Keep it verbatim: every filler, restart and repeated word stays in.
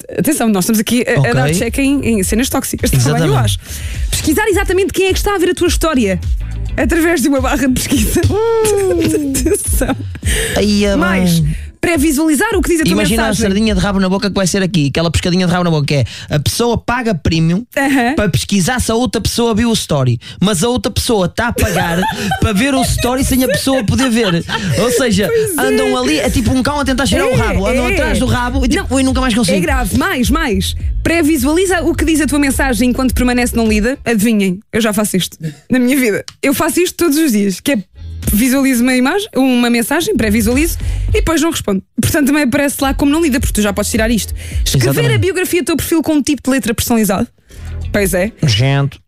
Atenção, nós estamos aqui a, Ok. a dar check em, em cenas tóxicas. Também eu Exatamente. acho. Pesquisar exatamente quem é que está a ver a tua história através de uma barra de pesquisa. Atenção. Aí, ah, Mais, bem. pré-visualizar o que diz a tua Imagina a mensagem. sardinha de rabo na boca que vai ser aqui, aquela pescadinha de rabo na boca, que é a pessoa paga premium Aham. para pesquisar se a outra pessoa viu o story, mas a outra pessoa está a pagar para ver o story sem a pessoa poder ver. Ou seja, Pois é. andam ali, é tipo um cão a tentar cheirar É, o rabo, andam é. atrás do rabo e tipo, Não, ui, nunca mais consigo. É grave. Mais, mais. Pré-visualiza o que diz a tua mensagem enquanto permanece não lida. Adivinhem, eu já faço isto na minha vida. Eu faço isto todos os dias, que é visualizo uma imagem, uma mensagem, pré-visualizo e depois não respondo. Portanto, também aparece lá como não lida, porque tu já podes tirar isto. Escrever Exatamente. a biografia do teu perfil com um tipo de letra personalizado. Pois é. Gente.